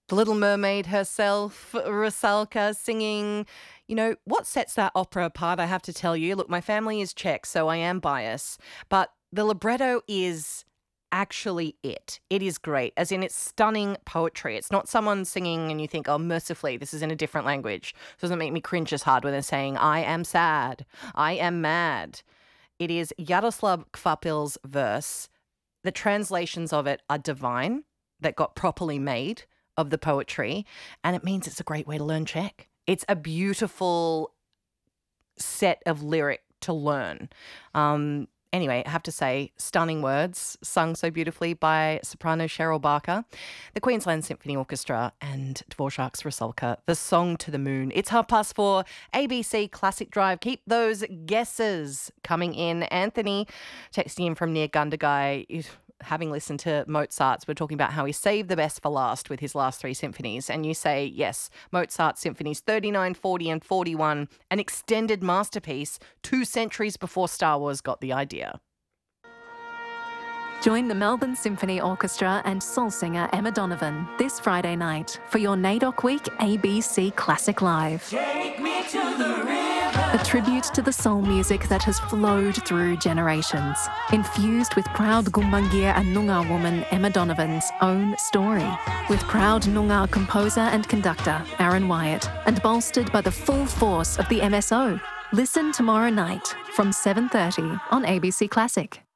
The Little Mermaid herself, Rusalka singing. You know, what sets that opera apart, I have to tell you, look, my family is Czech, so I am biased, but the libretto is actually it. It is great, as in it's stunning poetry. It's not someone singing and you think, oh, mercifully, this is in a different language. It doesn't make me cringe as hard when they're saying, I am sad, I am mad. It is Yaroslav Kvapil's verse. The translations of it are divine, that got properly made of the poetry, and it means it's a great way to learn Czech. It's a beautiful set of lyric to learn. Anyway, I have to say, stunning words, sung so beautifully by soprano Cheryl Barker, the Queensland Symphony Orchestra and Dvorak's Rusalka, The Song to the Moon. It's 4:30, ABC Classic Drive. Keep those guesses coming in. Anthony texting in from near Gundagai, having listened to Mozart's, we're talking about how he saved the best for last with his last three symphonies. And you say, yes, Mozart's symphonies 39, 40 and 41, an extended masterpiece 2 centuries before Star Wars got the idea. Join the Melbourne Symphony Orchestra and soul singer Emma Donovan this Friday night for your NAIDOC Week ABC Classic Live. Take me to the river. A tribute to the soul music that has flowed through generations, infused with proud Gumbangir and Noongar woman Emma Donovan's own story, with proud Noongar composer and conductor Aaron Wyatt, and bolstered by the full force of the MSO. Listen tomorrow night from 7:30 on ABC Classic.